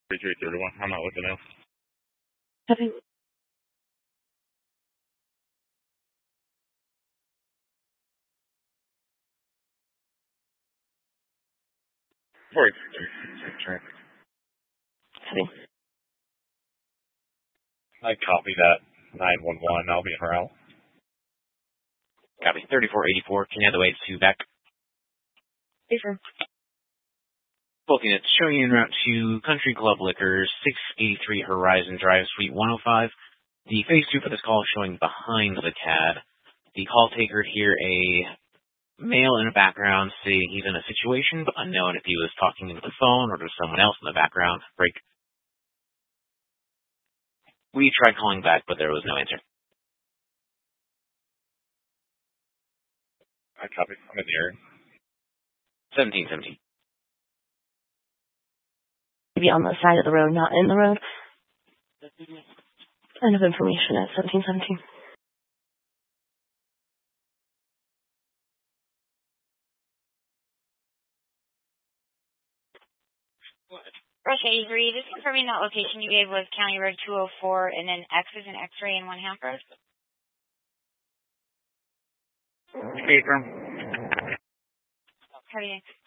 3331. I'm not looking now. Having 483. Traffic. having I copy that. 911. I'll be en route. Copy. 3484. Can you have the way to back? different. Both units showing you en route to Country Club Liquors, 683 Horizon Drive, Suite 105. The phase 2 for this call is showing behind the CAD. The call taker here, a male in the background, saying he's in a situation, but unknown if he was talking into the phone or to someone else in the background. Break. We tried calling back, but there was no answer. I copy. I'm in the area. 1717. Maybe on the side of the road, not in the road. Kind of information at 1717. Rush 83, just confirming that location you gave was County Road 204 and then X is an X-ray in one half road. Speaker. How do you